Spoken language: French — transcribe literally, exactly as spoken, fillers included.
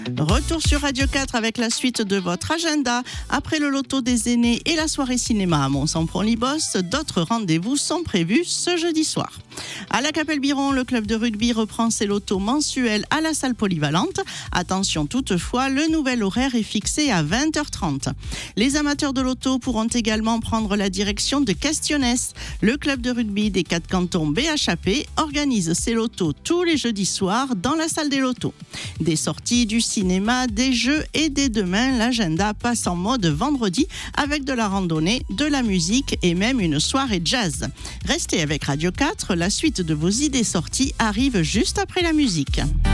Retour sur Radio quatre avec la suite de votre agenda. Après le loto des aînés et la soirée cinéma à Mont-Sampron-Libos, d'autres rendez-vous sont prévus ce jeudi soir. À la Capelle-Biron, le club de rugby reprend ses lotos mensuels à la salle polyvalente. Attention toutefois, le nouvel horaire est fixé à vingt heures trente. Les amateurs de loto pourront également prendre la direction de Castionès. Le club de rugby des quatre cantons B H A P organise ses lotos tous les jeudis soirs dans la salle des lotos. Des sorties, du cinéma, des jeux et dès demain, l'agenda passe en mode vendredi avec de la randonnée, de la musique et même une soirée jazz. Restez avec Radio quatre, la suite de vos idées sorties arrive juste après la musique.